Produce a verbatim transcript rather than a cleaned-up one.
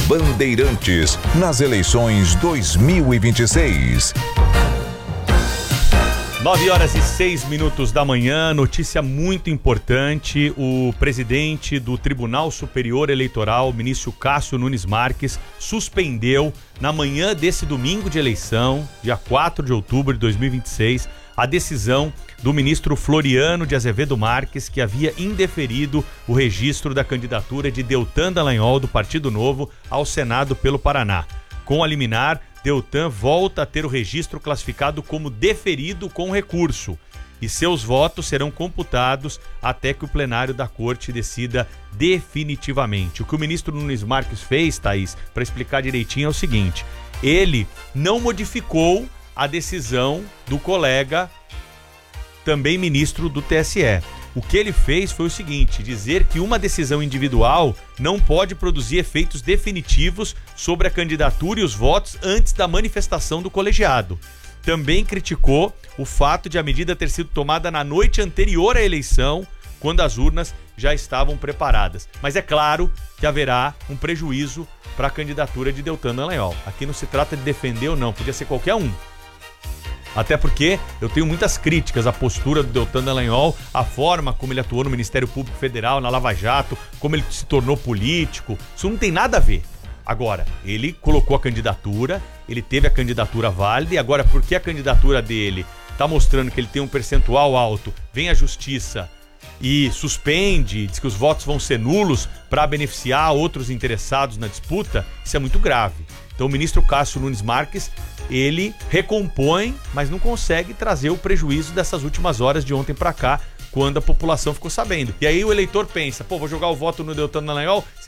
Bandeirantes nas eleições dois mil e vinte e seis. nove horas e seis minutos da manhã, notícia muito importante. O presidente do Tribunal Superior Eleitoral, ministro Cássio Nunes Marques, suspendeu na manhã desse domingo de eleição, dia quatro de outubro de dois mil e vinte e seis, a decisão do ministro Floriano de Azevedo Marques, que havia indeferido o registro da candidatura de Deltan Dallagnol, do Partido Novo, ao Senado pelo Paraná. Com a liminar, Deltan volta a ter o registro classificado como deferido com recurso e seus votos serão computados até que o plenário da corte decida definitivamente. O que o ministro Nunes Marques fez, Thaís, para explicar direitinho é o seguinte: ele não modificou a decisão do colega, também ministro do T S E. O que ele fez foi o seguinte: dizer que uma decisão individual não pode produzir efeitos definitivos sobre a candidatura e os votos antes da manifestação do colegiado. Também criticou o fato de a medida ter sido tomada na noite anterior à eleição, quando as urnas já estavam preparadas. Mas é claro que haverá um prejuízo para a candidatura de Deltan Dallagnol. Aqui não se trata de defender ou não, podia ser qualquer um. Até porque eu tenho muitas críticas à postura do Deltan Dallagnol, a forma como ele atuou no Ministério Público Federal, na Lava Jato, como ele se tornou político. Isso não tem nada a ver. Agora, ele colocou a candidatura, ele teve a candidatura válida, e agora, porque a candidatura dele está mostrando que ele tem um percentual alto, vem a justiça e suspende, diz que os votos vão ser nulos para beneficiar outros interessados na disputa, isso é muito grave. Então o ministro Cássio Nunes Marques, ele recompõe, mas não consegue trazer o prejuízo dessas últimas horas de ontem para cá, quando a população ficou sabendo. E aí o eleitor pensa, pô, vou jogar o voto no Deltan Dallagnol,